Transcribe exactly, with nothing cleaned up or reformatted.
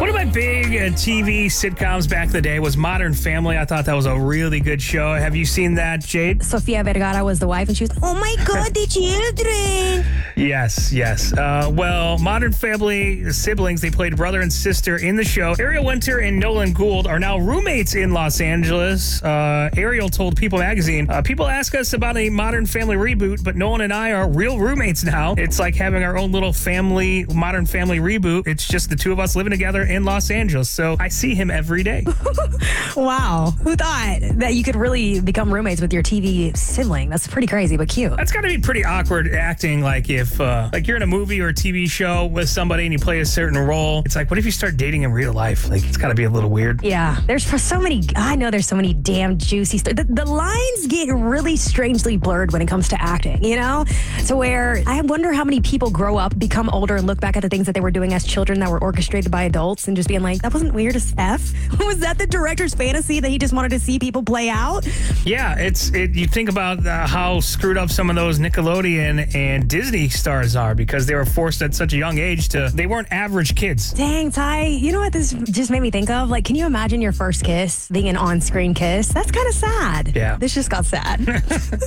One of my big uh, T V sitcoms back in the day was Modern Family. I thought that was a really good show. Have you seen that, Jade? Sofia Vergara was the wife, and she was, oh my God, the children. Yes, yes. Uh, well, Modern Family siblings, they played brother and sister in the show. Ariel Winter and Nolan Gould are now roommates in Los Angeles. Uh, Ariel told People Magazine, uh, people ask us about a Modern Family reboot, but Nolan and I are real roommates now. It's like having our own little family, Modern Family reboot. It's just the two of us living together in Los Angeles. So I see him every day. Wow. Who thought that you could really become roommates with your T V sibling? That's pretty crazy, but cute. That's got to be pretty awkward acting. Like if uh, like you're in a movie or a T V show with somebody and you play a certain role. It's like, what if you start dating in real life? Like, it's got to be a little weird. Yeah. There's so many, I know there's so many damn juicy stuff. The, the lines get really strangely blurred when it comes to acting, you know? To where I wonder how many people grow up, become older, and look back at the things that they were doing as children that were orchestrated by adults and just being like, that wasn't weird as F? Was that the director's fantasy that he just wanted to see people play out? Yeah, it's it. You think about uh, how screwed up some of those Nickelodeon and Disney stars are because they were forced at such a young age to, they weren't average kids. Dang, Ty, you know what this just made me think of? Like, can you imagine your first kiss being an on-screen kiss? That's kind of sad. Yeah. This just got sad.